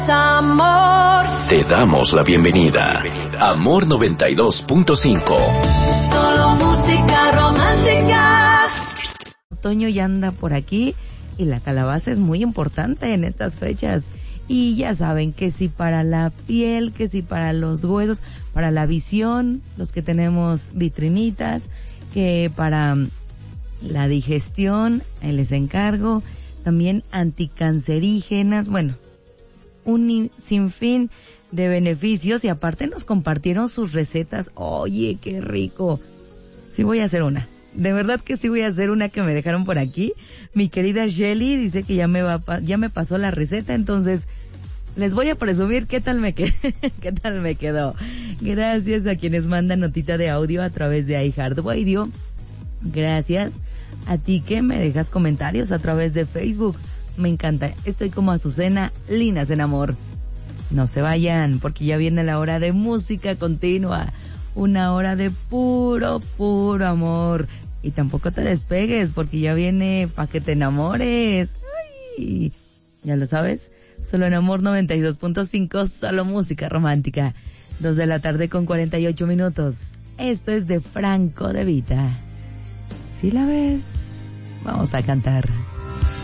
Amor. Te damos la bienvenida. Amor 92.5. Solo música romántica. Otoño ya anda por aquí y la calabaza es muy importante en estas fechas. Y ya saben que si para la piel, que si para los huesos, para la visión, los que tenemos vitrinitas, que para la digestión, ahí les encargo, también anticancerígenas, bueno, un sinfín de beneficios y aparte nos compartieron sus recetas. Oye, qué rico. Sí voy a hacer una. De verdad que sí voy a hacer una que me dejaron por aquí. Mi querida Shelly dice que ya me pasó la receta, entonces les voy a presumir qué tal me quedó. Gracias a quienes mandan notita de audio a través de iHeartRadio. Gracias a ti que me dejas comentarios a través de Facebook. Me encanta. Estoy como Azucena, Linas en Amor. No se vayan, porque ya viene la hora de música continua. Una hora de puro amor. Y tampoco te despegues, porque ya viene pa' que te enamores. Ay, ya lo sabes. Solo en Amor 92.5, solo música romántica. 2 de la tarde con 48 minutos. Esto es de Franco De Vita. Si la ves, vamos a cantar.